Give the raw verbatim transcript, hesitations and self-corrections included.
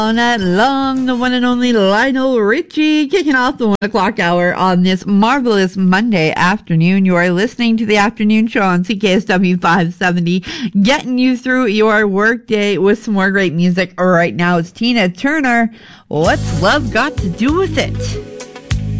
All night long, the one and only Lionel Richie kicking off the one o'clock hour on this marvelous Monday afternoon. You are listening to the afternoon show on C K S W five seventy, getting you through your workday with some more great music. Right now, it's Tina Turner. What's love got to do with it?